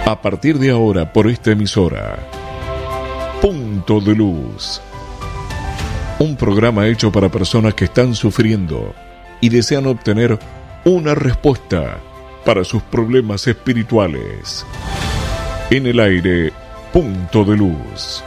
A partir de ahora, por esta emisora, Punto de Luz. Un programa hecho para personas que están sufriendo y desean obtener una respuesta para sus problemas espirituales. En el aire, Punto de Luz.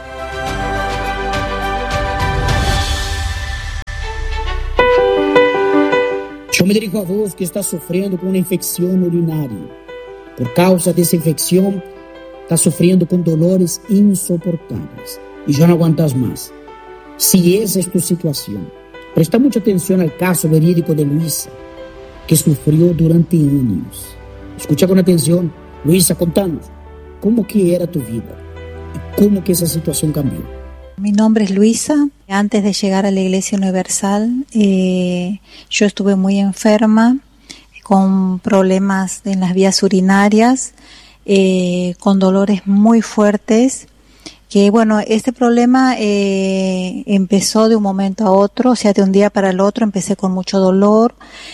Yo me dirijo a vos que está sufriendo con una infección urinaria. Por causa de esa infección, está sufriendo con dolores insoportables y ya no aguantas más. Si esa es tu situación, presta mucha atención al caso verídico de Luisa, que sufrió durante años. Escucha con atención. Luisa, contanos, ¿cómo que era tu vida? ¿Y cómo que esa situación cambió? Mi nombre es Luisa. Antes de llegar a la Iglesia Universal, yo estuve muy enferma, con problemas en las vías urinarias, con dolores muy fuertes, que bueno, este problema empezó de un momento a otro, o sea, de un día para el otro empecé con mucho dolor,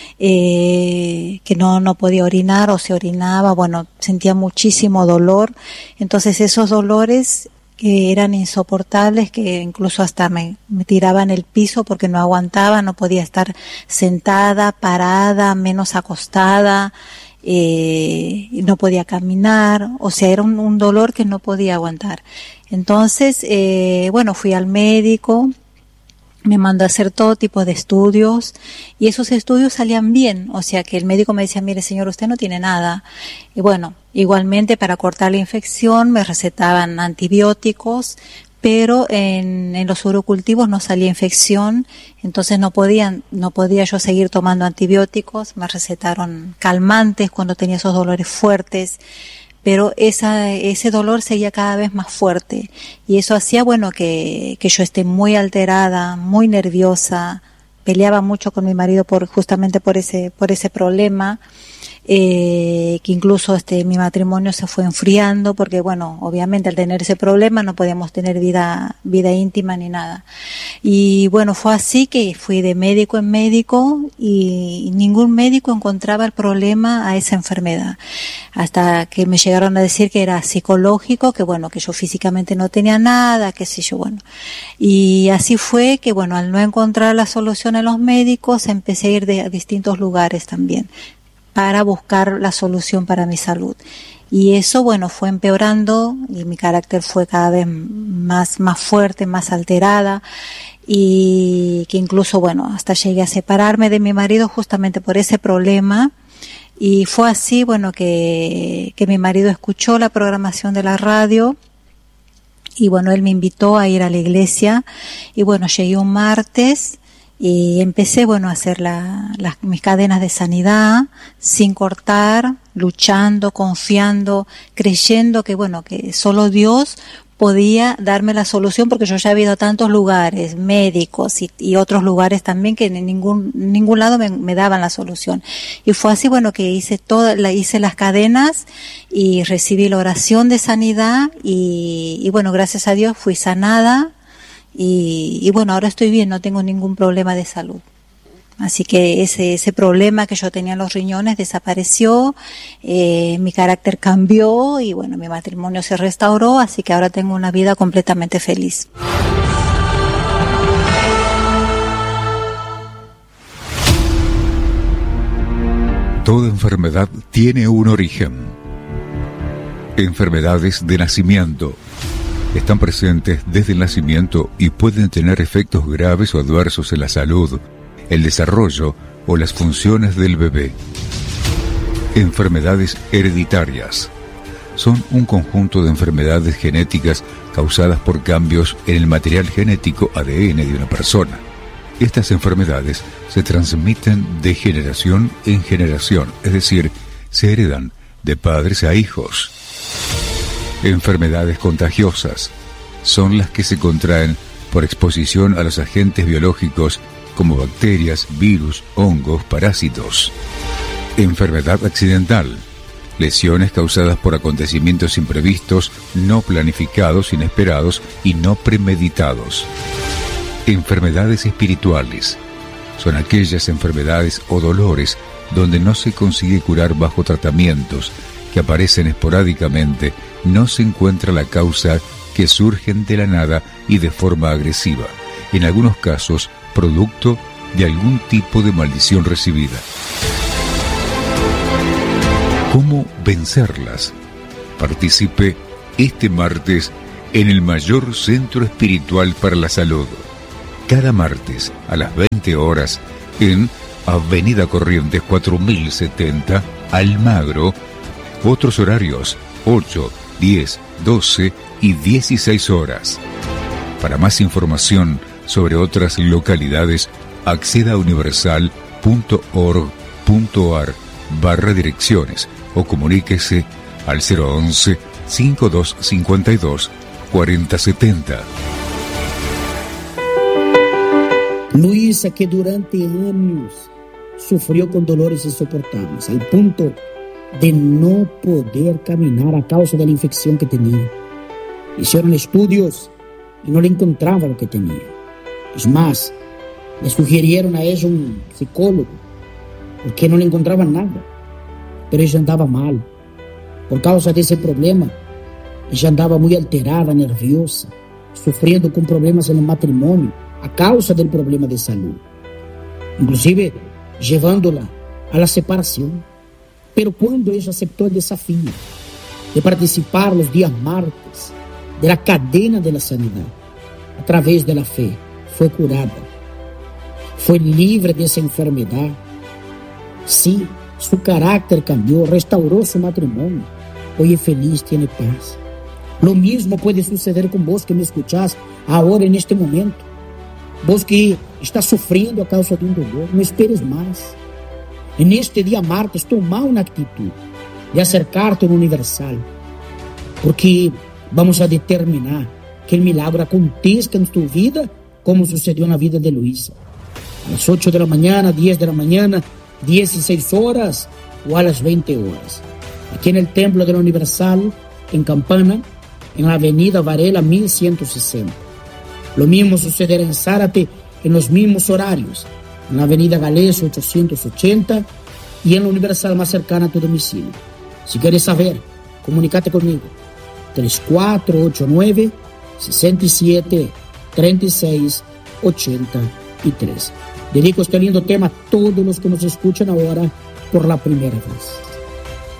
que no podía orinar o se orinaba, bueno, sentía muchísimo dolor, entonces esos dolores que eran insoportables, que incluso hasta me tiraba en el piso porque no aguantaba, no podía estar sentada, parada, menos acostada, no podía caminar, o sea, era un dolor que no podía aguantar. Entonces, bueno, fui al médico, me mandó a hacer todo tipo de estudios y esos estudios salían bien, o sea que el médico me decía, mire señor, usted no tiene nada. Y bueno, igualmente para cortar la infección me recetaban antibióticos, pero en los urocultivos no salía infección, entonces no podía yo seguir tomando antibióticos, me recetaron calmantes cuando tenía esos dolores fuertes, pero ese dolor seguía cada vez más fuerte y eso hacía, bueno, que yo esté muy alterada, muy nerviosa, peleaba mucho con mi marido justamente por ese problema, que incluso mi matrimonio se fue enfriando porque bueno, obviamente al tener ese problema no podíamos tener vida íntima ni nada. Y bueno, fue así que fui de médico en médico y ningún médico encontraba el problema a esa enfermedad. Hasta que me llegaron a decir que era psicológico, que bueno, que yo físicamente no tenía nada, qué sé yo, bueno. Y así fue que bueno, al no encontrar la solución en los médicos, empecé a ir a distintos lugares también para buscar la solución para mi salud. Y eso, bueno, fue empeorando y mi carácter fue cada vez más fuerte, más alterada y que incluso, bueno, hasta llegué a separarme de mi marido justamente por ese problema. Y fue así, bueno, que mi marido escuchó la programación de la radio y bueno, él me invitó a ir a la iglesia y bueno, llegué un martes y empecé, bueno, a hacer mis cadenas de sanidad sin cortar, luchando, confiando, creyendo que, bueno, que solo Dios podía darme la solución porque yo ya había ido a tantos lugares, médicos y otros lugares también que en ningún lado me daban la solución. Y fue así, bueno, que hice las cadenas y recibí la oración de sanidad y bueno, gracias a Dios fui sanada. Y bueno, ahora estoy bien, no tengo ningún problema de salud. Así que ese problema que yo tenía en los riñones desapareció, mi carácter cambió y bueno, mi matrimonio se restauró, así que ahora tengo una vida completamente feliz. Toda enfermedad tiene un origen. Enfermedades de nacimiento. Están presentes desde el nacimiento y pueden tener efectos graves o adversos en la salud, el desarrollo o las funciones del bebé. Enfermedades hereditarias. Son un conjunto de enfermedades genéticas causadas por cambios en el material genético ADN de una persona. Estas enfermedades se transmiten de generación en generación, es decir, se heredan de padres a hijos. Enfermedades contagiosas son las que se contraen por exposición a los agentes biológicos como bacterias, virus, hongos, parásitos. Enfermedad accidental. Lesiones causadas por acontecimientos imprevistos, no planificados, inesperados y no premeditados. Enfermedades espirituales. Son aquellas enfermedades o dolores donde no se consigue curar bajo tratamientos, que aparecen esporádicamente, no se encuentra la causa, que surgen de la nada y de forma agresiva, en algunos casos producto de algún tipo de maldición recibida. ¿Cómo vencerlas? Participe este martes en el mayor centro espiritual para la salud. Cada martes a las 20 horas en Avenida Corrientes 4070, Almagro. Otros horarios 8, 10, 12 y 16 horas. Para más información sobre otras localidades, acceda a universal.org.ar/direcciones o comuníquese al 011 5252 4070. Luisa, que durante años sufrió con dolores insoportables, al punto de no poder caminar a causa de la infección que tenía. Hicieron estudios y no le encontraban lo que tenía. Es más, le sugirieron a ella un psicólogo, porque no le encontraban nada. Pero ella andaba mal. Por causa de ese problema, ella andaba muy alterada, nerviosa, sufriendo con problemas en el matrimonio, a causa del problema de salud. Inclusive, llevándola a la separación. Pero cuando ella aceptó el desafío de participar los días martes de la cadena de la sanidad, a través de la fe, fue curada. Fue libre de esa enfermedad. Sí, su carácter cambió, restauró su matrimonio. Hoy es feliz, tiene paz. Lo mismo puede suceder con vos que me escuchás ahora en este momento. Vos que estás sufriendo a causa de un dolor, no esperes más. En este día martes, toma una actitud de acercarte al Universal, porque vamos a determinar que el milagro acontezca en tu vida, como sucedió en la vida de Luisa. A las 8 de la mañana, 10 de la mañana, 16 horas o a las 20 horas. Aquí en el Templo de la Universal, en Campana, en la Avenida Varela 1160. Lo mismo sucederá en Zárate en los mismos horarios, en la Avenida Gales 880 y en la Universal más cercana a tu domicilio. Si quieres saber, comunícate conmigo. 3489-673683. Dedico este lindo tema a todos los que nos escuchan ahora por la primera vez.